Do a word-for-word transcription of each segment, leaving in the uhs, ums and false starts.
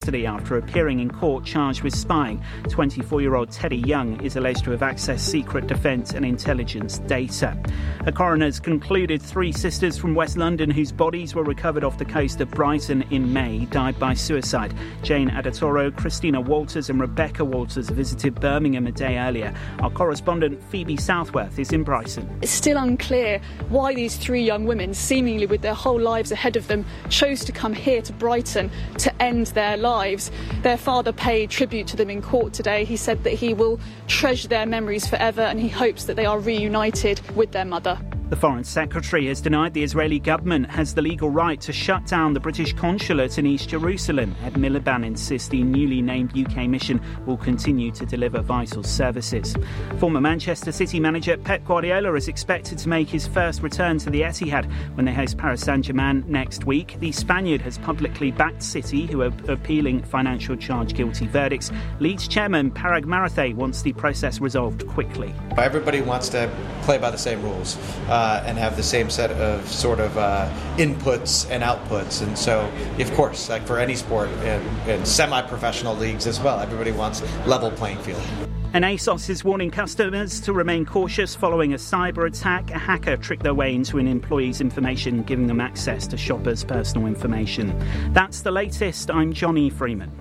custody after appearing in court charged with spying. twenty-four-year-old Teddy Young is alleged to have accessed secret defence and intelligence data. A coroner's concluded three sisters from West London whose bodies were recovered off the coast of Brighton in May died by suicide. Jane Adatoro, Christina Walters and Rebecca Walters visited Birmingham a day earlier. Our correspondent Phoebe Southworth is in Brighton. It's still unclear why these three young women, seemingly with their whole lives ahead of them, chose to come here to Brighton to end their lives. Their father paid tribute to them in court today. He said that he will treasure their memories forever and he hopes that they are reunited with their mother. The Foreign Secretary has denied the Israeli government has the legal right to shut down the British consulate in East Jerusalem. Ed Miliband insists the newly named U K mission will continue to deliver vital services. Former Manchester City manager Pep Guardiola is expected to make his first return to the Etihad when they host Paris Saint-Germain next week. The Spaniard has publicly backed City, who are appealing financial charge guilty verdicts. Leeds chairman Parag Marathe wants the process resolved quickly. Everybody wants to play by the same rules. Uh, Uh, and have the same set of sort of uh, inputs and outputs. And so, of course, like for any sport and, and semi-professional leagues as well, everybody wants level playing field. And ASOS is warning customers to remain cautious following a cyber attack. A hacker tricked their way into an employee's information, giving them access to shoppers' personal information. That's the latest. I'm Johnny Freeman.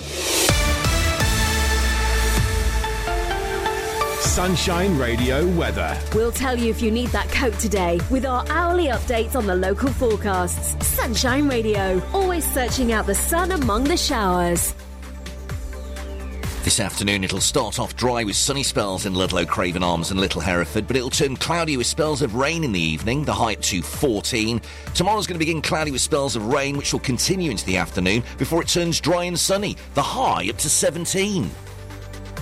Sunshine Radio weather. We'll tell you if you need that coat today with our hourly updates on the local forecasts. Sunshine Radio, always searching out the sun among the showers. This afternoon it'll start off dry with sunny spells in Ludlow, Craven Arms and Little Hereford, but it'll turn cloudy with spells of rain in the evening, the high up to fourteen. Tomorrow's going to begin cloudy with spells of rain, which will continue into the afternoon before it turns dry and sunny, the high up to seventeen.